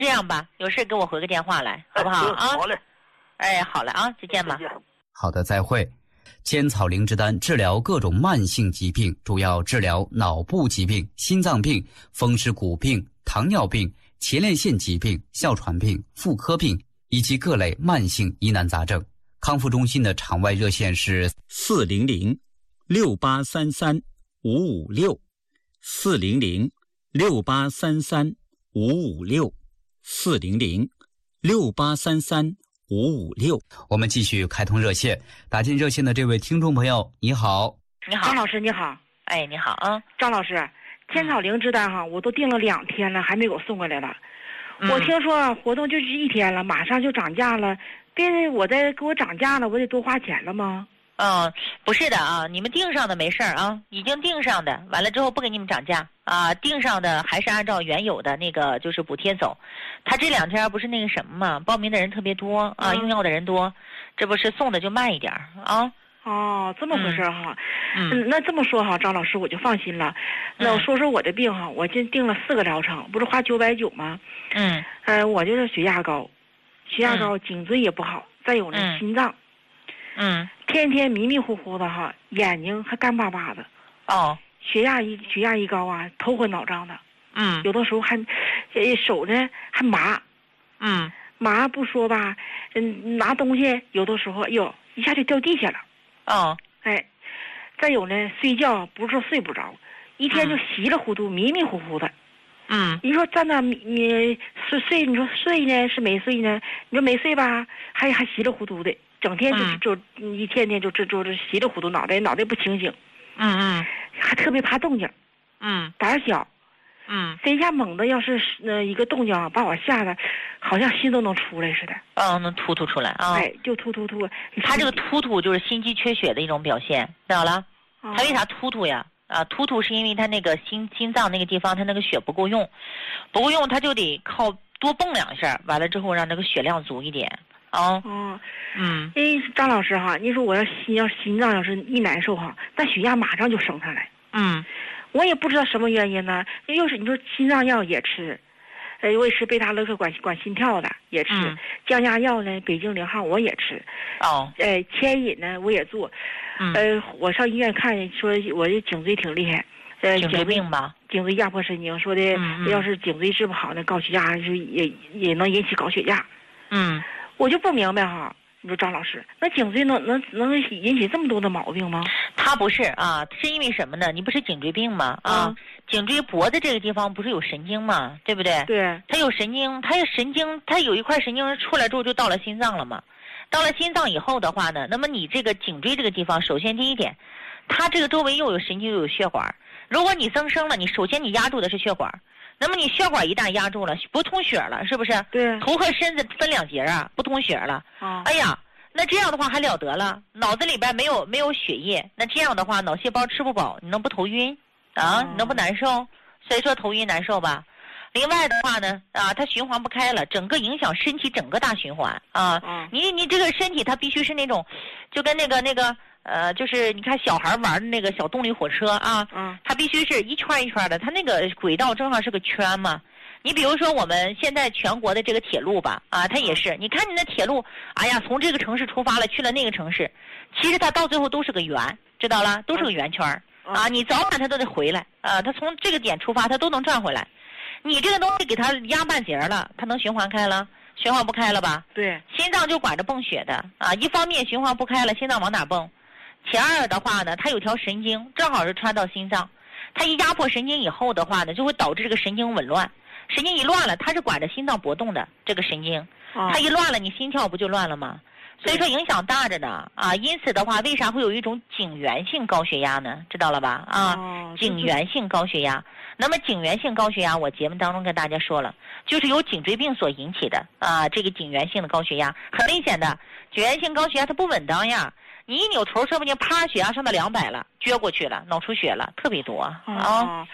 这样吧，有事给我回个电话来，好不好啊？ 好嘞。 哎，好嘞啊，再见吧。 好的，再会。千草灵芝丹治疗各种慢性疾病，主要治疗脑部疾病、心脏病、风湿骨病、糖尿病、前列腺疾病、哮喘病、妇科病以及各类慢性疑难杂症。康复中心的场外热线是400-683-556，400-683-556。我们继续开通热线，打进热线的这位听众朋友，你好。 你好， 张老师你好。 哎，你好啊， 张老师，千草灵芝丹哈，我都订了2天了，还没给我送过来了。我听说活动就是1天了，马上就涨价了，别人我再给我涨价了，我得多花钱了吗？ 不是的啊，你们订上的没事儿啊，已经订上的，完了之后不给你们涨价啊，订上的还是按照原有的那个就是补贴走。他这2天不是那个什么嘛，报名的人特别多啊，用药的人多，这不是送的就慢一点啊。 哦，这么回事哈。那这么说哈，张老师我就放心了。那我说说我的病哈，我这订了4个疗程，不是花990吗？我就是血压高，颈椎也不好，再有呢心脏。天天迷迷糊糊的哈，眼睛还干巴巴的。血压一高啊，头昏脑胀的。有的时候还，手呢还麻。麻不说吧，拿东西有的时候，一下就掉地下了。再有呢，睡觉不是说睡不着，一天就稀里糊涂、迷迷糊糊的。你说在那你睡，你说睡呢是没睡呢？你说没睡吧，还稀里糊涂的。整天就一天天就稀里糊涂，脑袋不清醒，还特别怕动静，胆小，谁家猛的要是一个动静把我吓得，好像心都能出来似的， 能突出来啊， 就突， 他这个突就是心肌缺血的一种表现，知道了？他为啥突呀？突是因为他那个心脏那个地方他那个血不够用，他就得靠多蹦2下，完了之后让那个血量足一点。 张老师哈，你说我要心脏要是一难受哈，那血压马上就升上来。我也不知道什么原因呢。又是你说心脏药也吃，我也吃贝塔乐克管心跳的也吃，降压药呢北京0号我也吃。牵引呢我也做。我上医院看说我这颈椎挺厉害。 颈椎病吧？ 颈椎压迫神经，说的要是颈椎治不好呢，高血压就也能引起高血压。我就不明白哈，你说张老师，那颈椎能引起这么多的毛病吗？ 它不是啊，是因为什么呢？你不是颈椎病吗？颈椎脖子这个地方不是有神经吗？对不对？ 对。 它有神经，它有一块神经出来之后就到了心脏了嘛。到了心脏以后的话呢，那么你这个颈椎这个地方，首先第一点，它这个周围又有神经又有血管。如果你增生了，首先你压住的是血管。那么你血管一旦压住了，不通血了，是不是？ 对。 头和身子分2节啊，不通血了。哎呀，那这样的话还了得了，脑子里边没有血液，那这样的话脑细胞吃不饱，你能不头晕啊？你能不难受？所以说头晕难受吧。另外的话呢，它循环不开了，整个影响身体整个大循环啊。你这个身体它必须是那种，就跟那个。就是你看小孩玩的那个小动力火车啊，它必须是一圈一圈的，它那个轨道正好是个圈嘛。你比如说我们现在全国的这个铁路吧，它也是，你看你那铁路，哎呀，从这个城市出发了去了那个城市，其实它到最后都是个圆，知道了，都是个圆圈啊。你早晚它都得回来啊，它从这个点出发，它都能转回来。你这个东西给它压半截了，它能循环开了？循环不开了吧？ 对。 心脏就管着泵血的啊，一方面循环不开了，心脏往哪泵？其二的话呢，它有条神经正好是穿到心脏，它一压迫神经以后的话呢，就会导致这个神经紊乱。神经一乱了，它是管着心脏搏动的这个神经，它一乱了，你心跳不就乱了吗？所以说影响大着呢啊。因此的话，为啥会有一种颈源性高血压呢？知道了吧？颈源性高血压。那么颈源性高血压，我节目当中跟大家说了，就是由颈椎病所引起的啊。这个颈源性的高血压很危险的，颈源性高血压它不稳当呀。你一扭头，说不定啪血压上到200了，撅过去了，脑出血了，特别多啊。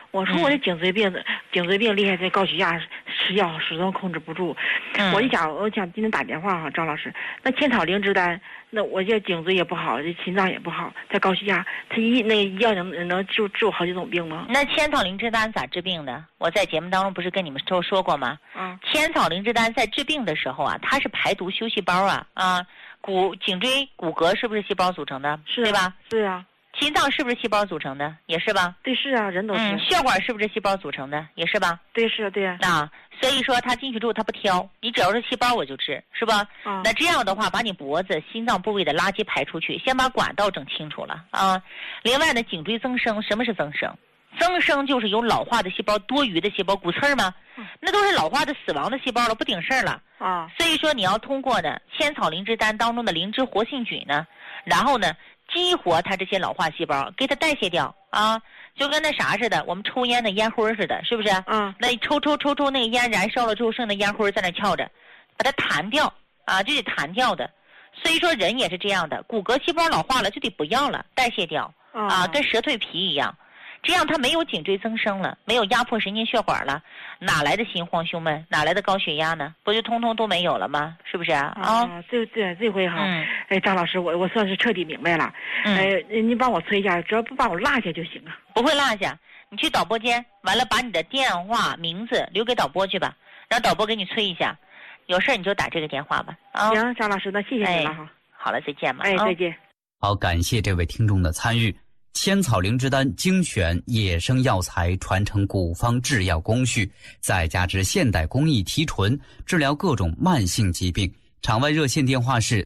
我说我的颈椎病厉害，这高血压吃药始终控制不住。我想今天打电话哈，张老师，那千草灵芝丹，那我这颈椎也不好，这心脏也不好，再高血压，它药能治我好几种病吗？ 那千草灵芝丹咋治病的？我在节目当中不是跟你们都说过吗？千草灵芝丹在治病的时候啊，它是排毒修细胞啊。颈椎骨骼是不是细胞组成的？ 是， 对吧？ 对啊。 心脏是不是细胞组成的？也是吧？ 对，是啊，人都是。 血管是不是细胞组成的？也是吧？ 对，是，对啊。 所以说他进去之后他不挑，你只要是细胞我就治，是吧？那这样的话，把你脖子、心脏部位的垃圾排出去，先把管道整清楚了啊。另外呢，颈椎增生，什么是增生？增生就是有老化的细胞、多余的细胞、骨刺儿吗？那都是老化的、死亡的细胞了，不顶事儿了啊。所以说你要通过呢千草灵芝丹当中的灵芝活性菌呢，然后呢激活它这些老化细胞，给它代谢掉啊，就跟那啥似的，我们抽烟的烟灰似的，是不是？那抽那个烟燃烧了之后，剩的烟灰在那翘着，把它弹掉啊，就得弹掉的。所以说人也是这样的，骨骼细胞老化了就得不要了，代谢掉啊，跟蛇蜕皮一样。这样它没有颈椎增生了，没有压迫神经血管了，哪来的心慌胸闷，哪来的高血压呢？不就通通都没有了吗？是不是这回哈，张老师，我算是彻底明白了。你帮我催一下，只要不把我落下就行啊。 不会落下，你去导播间，完了把你的电话名字留给导播去吧，让导播给你催一下。有事你就打这个电话吧。 行，张老师，那谢谢你了哈。 好了，再见吧。 再见。 好，感谢这位听众的参与。千草灵芝丹精选野生药材，传承古方制药工序，再加之现代工艺提纯，治疗各种慢性疾病。场外热线电话是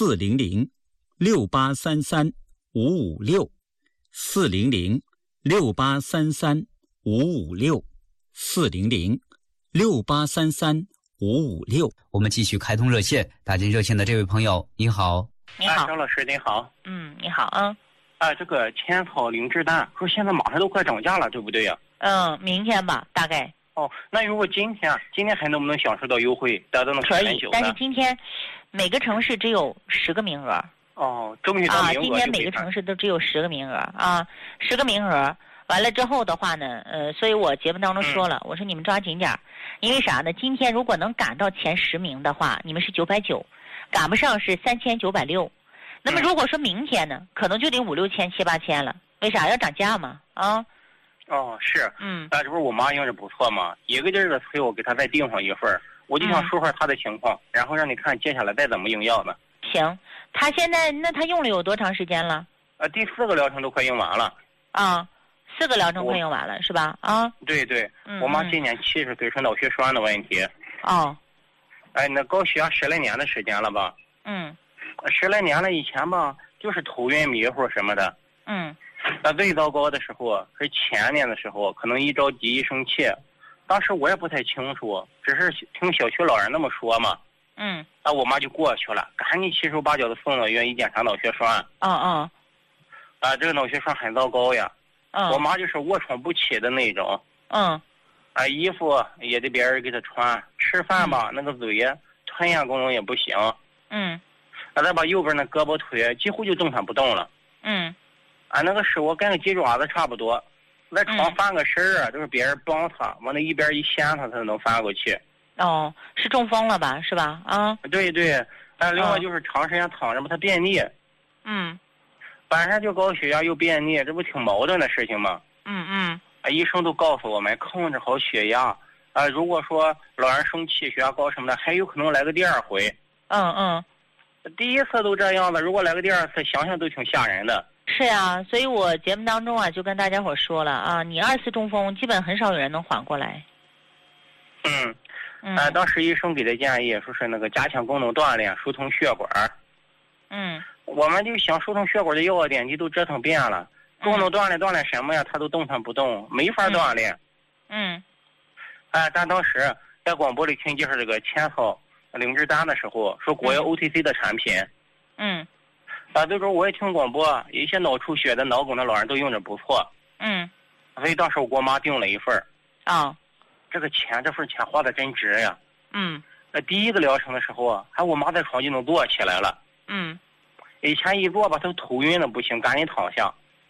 400-683-556，400-683-556。我们继续开通热线，打进热线的这位朋友，你好。 你好， 张老师，你好。 你好啊。 这个千草灵芝丹说现在马上都快涨价了，对不对呀？ 明天吧，大概。 那如果今天还能不能享受到优惠？可以，但是今天每个城市只有10个名额。 终于到名额。 今天每个城市都只有10个名额啊，10个名额。完了之后的话呢，所以我节目当中说了，我说你们抓紧点，因为啥呢？今天如果能赶到前10名的话，你们是990，赶不上是3960。那么如果说明天呢，可能就得5、6千、7、8千了。为啥要涨价嘛？ 是。这不是我妈用着不错嘛，一个劲儿的催我给她再订上一份，我就想说说她的情况，然后让你看接下来再怎么用药呢。 行，她现在她用了有多长时间了？ 第4个疗程都快用完了。 4个疗程快用完了是吧？ 对，我妈今年70岁，是脑血栓的问题。那高血压10来年的时间了吧？10来年了，以前吧就是头晕迷糊什么的。最糟糕的时候是前年的时候，可能一着急一生气，当时我也不太清楚，只是听小区老人那么说嘛。我妈就过去了，赶紧7手8脚的送到医院一检查脑血栓。这个脑血栓很糟糕呀。我妈就是卧床不起的那种。衣服也得别人给她穿，吃饭吧那个嘴吞咽功能也不行。再把右边那胳膊腿几乎就动弹不动了。那个手跟个鸡爪子差不多，在床翻个身儿就是别人帮他往那一边一掀他才能翻过去。 是中风了吧？是吧？ 对。另外就是长时间躺着吧，他便秘。本身就高血压又便秘，这不挺矛盾的事情吗？医生都告诉我们控制好血压。如果说老人生气血压高什么的，还有可能来个第2回。第1次都这样了，如果来个第2次，想想都挺吓人的。 是呀，所以我节目当中就跟大家伙说了你2次中风基本很少有人能缓过来。 当时医生给的建议说是那个加强功能锻炼，疏通血管。我们就想疏通血管的药点滴都折腾遍了，功能锻炼什么呀？他都动弹不动，没法锻炼。但当时在广播里听介绍这个千草灵芝丹的时候，说国药 OTC 的产品。那时候我也听广播，一些脑出血的、脑梗的老人都用着不错。所以当时我给我妈订了一份。这份钱花的真值呀。第1个疗程的时候我妈在床就能坐起来了。以前一坐吧，她头晕的不行，赶紧躺下。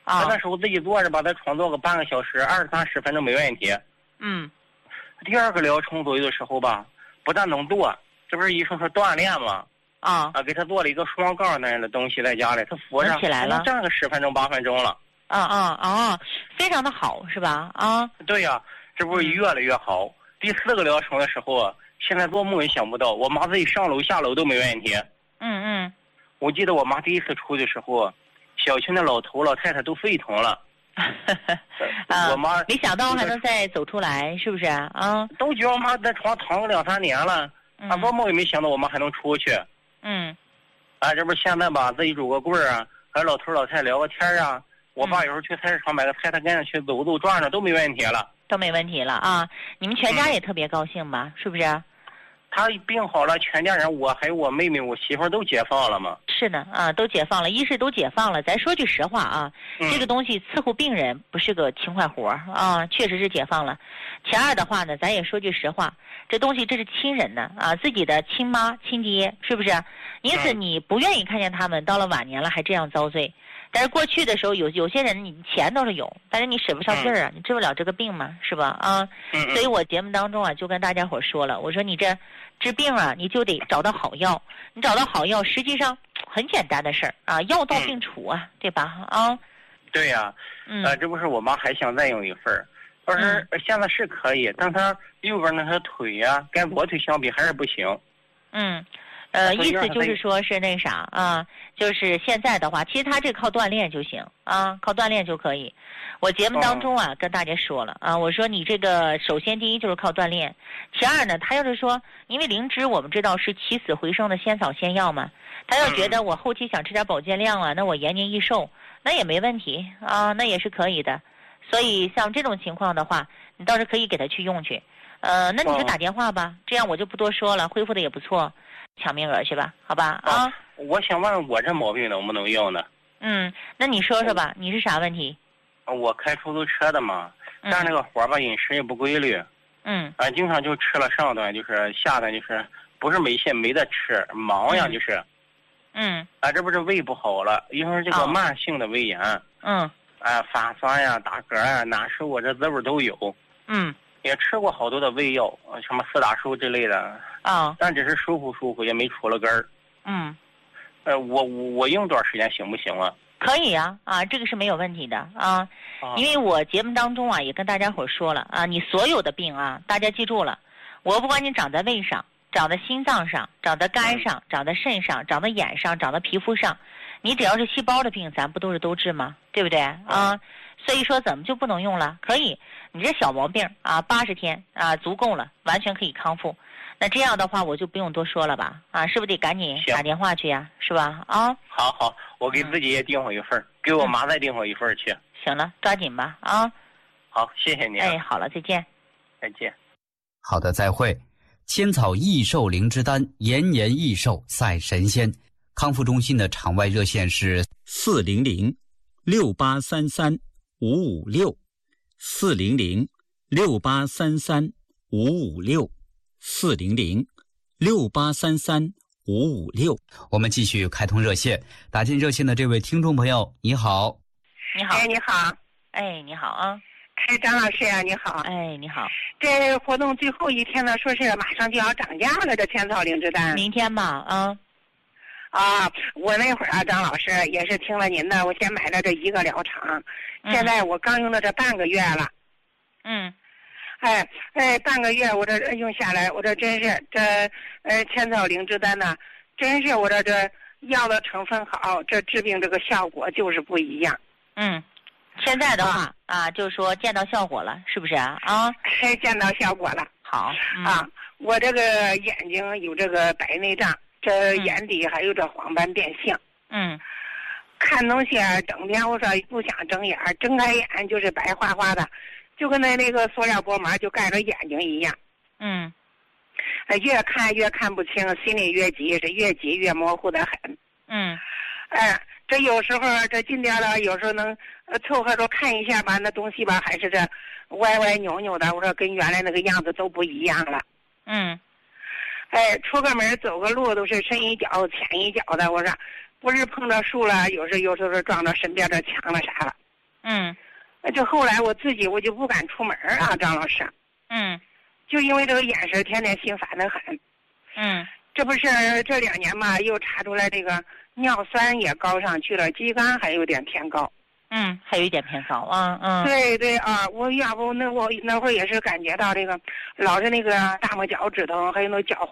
那时候自己坐着把它创作个半个小时，20、30分钟没问题。第二个疗程左右的时候吧，不但能坐，这不是医生说锻炼吗？给他做了一个双杠那样的东西在家里，他扶着起来了， 站个10分钟8分钟了。 非常的好，是吧？ 对呀，这不是越来越好。第4个疗程的时候，现在做梦也想不到，我妈自己上楼下楼都没问题。我记得我妈第一次出的时候，小区的老头老太太都沸腾了。我妈没想到还能再走出来，是不是啊？ 都觉得我妈在床躺了2、3年了，做梦也没想到我妈还能出去。这不是现在吧，自己拄个棍儿啊，和老头老太太聊个天啊。我爸有时候去菜市场买个菜，他跟着去走走转转都没问题了。 都没问题了啊！你们全家也特别高兴吧？是不是？ 他病好了，全家人，我还有我妹妹、我媳妇都解放了嘛。 是的都解放了，一是都解放了。咱说句实话啊，这个东西伺候病人不是个轻快活确实是解放了。其二的话呢，咱也说句实话，这东西这是亲人呢自己的亲妈亲爹，是不是？因此你不愿意看见他们到了晚年了还这样遭罪。但是过去的时候有些人你钱倒是有，但是你使不上劲儿你治不了这个病嘛，是吧？所以我节目当中就跟大家伙说了，我说你这治病你就得找到好药，你找到好药实际上很简单的事儿药到病除对吧？ 对呀，这不是我妈还想再用一份儿，要是现在是可以，但她右边那条腿呀，跟左腿相比还是不行。 意思就是说是那啥就是现在的话，其实他这靠锻炼就行靠锻炼就可以。我节目当中跟大家说了我说你这个首先第一就是靠锻炼，其二呢，他要是说因为灵芝我们知道是起死回生的仙草仙药嘛，他要觉得我后期想吃点保健量那我延年益寿那也没问题那也是可以的。所以像这种情况的话，你倒是可以给他去用去。那你就打电话吧，这样我就不多说了，恢复的也不错。抢名额去吧，好吧我想问我这毛病能不能用呢？ 那你说说吧，你是啥问题？ 我开出租车的嘛，干那个活吧，饮食也不规律。经常就吃了上顿，就是下顿就是不是没得吃，忙呀就是。这不是胃不好了，因为这个慢性的胃炎。发酸呀、打嗝呀、难受这滋味都有。也吃过好多的胃药，什么4打寿之类的但只是舒服，也没出了根儿。我用多少时间行不行啊？ 可以这个是没有问题的因为我节目当中也跟大家伙说了你所有的病大家记住了，我不管你长在胃上、长在心脏上、长在肝上、长在肾上、长在眼上、长在皮肤上，你只要是细胞的病，咱不都治吗？对不对所以说怎么就不能用了？可以，你这小毛病80天足够了，完全可以康复。那这样的话我就不用多说了吧是不是得赶紧打电话去呀？是吧好，我给自己也订回一份，给我妈再订回一份去。 行了，抓紧吧好，谢谢你好了，再见。 再见。 好的，再会。千草益寿灵芝丹，延年益寿赛神仙。康复中心的场外热线是400-683-556，400-683-556。我们继续开通热线，打进热线的这位听众朋友，你好。 你好。 你好。 你好张老师你好。 你好。 这活动最后一天呢，说是马上就要涨价了，这千草灵芝丹。 明天吧我那会儿张老师也是听了您的，我先买了这1个疗程，现在我刚用了这半个月了。半个月我这用下来，我这真是这千草灵芝丹呢，真是我这药的成分好，这治病这个效果就是不一样。 现在的话就是说见到效果了，是不是见到效果了。 好我这个眼睛有这个白内障，这眼底还有这黄斑变性。看东西整天我说不想睁眼，睁开眼就是白花花的，就跟那个塑料薄膜就盖着眼睛一样。越看越看不清，心里越急，是越急越模糊的很。这有时候这近点了，有时候能凑合着看一下吧，那东西吧还是这歪歪扭扭的，我说跟原来那个样子都不一样了。出个门走个路都是深一脚浅一脚的，我说不是碰着树了，有时候撞到身边的墙了啥了。 这后来我自己我就不敢出门啊，张老师。就因为这个眼神天天心烦得很。这不是这2年嘛，又查出来这个尿酸也高上去了，肌酐还有点偏高。 还有一点偏高啊。 对对啊，我要不我那会儿也是感觉到这个，老是那个大拇脚趾头还有那脚